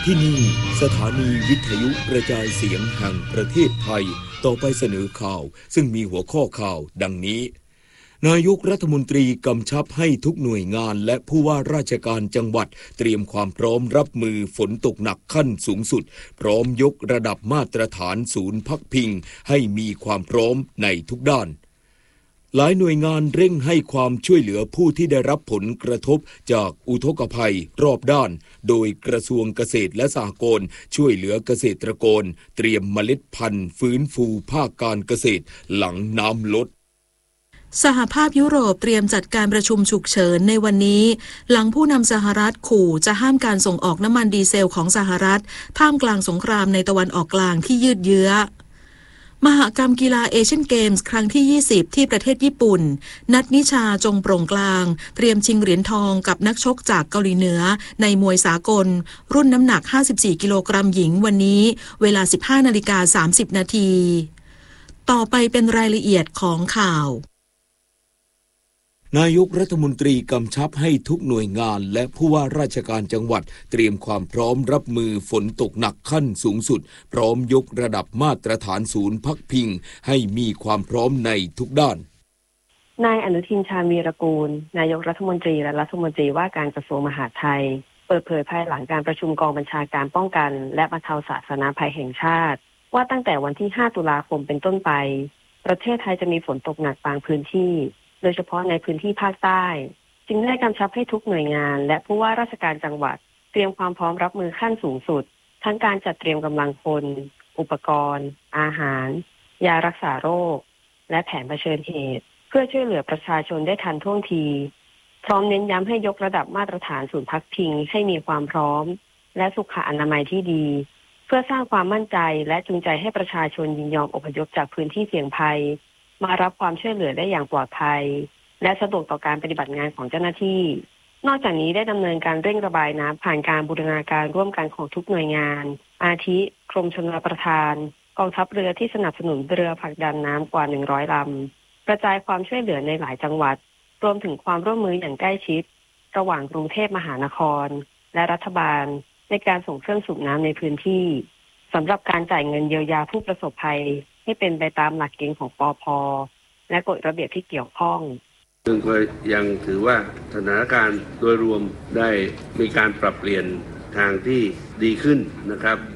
ที่นี่สถานีวิทยุกระจายเสียงแห่งประเทศไทยต่อไปเสนอข่าวซึ่งมีหัวข้อข่าวดังนี้นายกรัฐมนตรีกำชับให้ทุกหน่วยงานและผู้ว่าราชการจังหวัดเตรียมความพร้อมรับมือฝนตกหนักขั้นสูงสุดพร้อมยกระดับมาตรฐานศูนย์พักพิงให้มีความพร้อมในทุกด้านหลายหน่วยงานเร่งให้ความช่วยเหลือผู้ที่ได้รับผลกระทบจากอุทกภัยรอบด้านโดยกระทรวงเกษตรและสหกรณ์ช่วยเหลือเกษตรกรเตรียมเมล็ดพันธุ์ฟื้นฟูภาคการเกษตรหลังน้ำลดสหภาพยุโรปเตรียมจัดการประชุมฉุกเฉินในวันนี้หลังผู้นำสหรัฐขู่จะห้ามการส่งออกน้ำมันดีเซลของสหรัฐท่ามกลางสงครามในตะวันออกกลางที่ยืดเยื้อมหกรรมกีฬาเอเชียนเกมส์ครั้งที่ 20 ที่ประเทศญี่ปุ่นนัทนิชาจงโปร่งกลางเตรียมชิงเหรียญทองกับนักชกจากเกาหลีเหนือในมวยสากลรุ่นน้ำหนัก 54 กิโลกรัมหญิงวันนี้เวลา 15:30 นาทีต่อไปเป็นรายละเอียดของข่าวนายกรัฐมนตรีกำชับให้ทุกหน่วยงานและผู้ว่าราชการจังหวัดเตรียมความพร้อมรับมือฝนตกหนักขั้นสูงสุดพร้อมยกระดับมาตรฐานศูนย์พักพิงให้มีความพร้อมในทุกด้านนายอนุทินชาญวีรกูลนายกรัฐมนตรีและรัฐมนตรีว่าการกระทรวงมหาดไทยเปิดเผยภายหลังการประชุมกองบัญชาการป้องกันและบรรเทาสาธารณภัยแห่งชาติว่าตั้งแต่วันที่ 5 ตุลาคมเป็นต้นไปประเทศไทยจะมีฝนตกหนักบางพื้นที่โดยเฉพาะในพื้นที่ภาคใต้จึงได้กำชับให้ทุกหน่วยงานและผู้ว่าราชการจังหวัดเตรียมความพร้อมรับมือขั้นสูงสุดทั้งการจัดเตรียมกำลังคนอุปกรณ์อาหารยารักษาโรคและแผนเผชิญเหตุเพื่อช่วยเหลือประชาชนได้ทันท่วงทีพร้อมเน้นย้ำให้ยกระดับมาตรฐานศูนย์พักพิงให้มีความพร้อมและสุขอนามัยที่ดีเพื่อสร้างความมั่นใจและจูงใจให้ประชาชนยินยอมอพยพจากพื้นที่เสี่ยงภัยมารับความช่วยเหลือได้อย่างปลอดภัยและสะดวกต่อการปฏิบัติงานของเจ้าหน้าที่นอกจากนี้ได้ดำเนินการเร่งระบายน้ำผ่านการบูรณาการร่วมกันของทุกหน่วยงานอาทิกรมชลประทานกองทัพเรือที่สนับสนุนเรือผลักดันน้ำกว่า100 ลำกระจายความช่วยเหลือในหลายจังหวัดรวมถึงความร่วมมืออย่างใกล้ชิดระหว่างกรุงเทพมหานครและรัฐบาลในการส่งเครื่องสูบน้ำในพื้นที่สำหรับการจ่ายเงินเยียวยาผู้ประสบภัยให้เป็นไปตามหลักเกณฑ์ของปภ.และกฎระเบียบที่เกี่ยวข้องซึ่งก็ยังถือว่าสถานการณ์โดยรวมได้มีการปรับเปลี่ยนทางที่ดีขึ้นนะครับ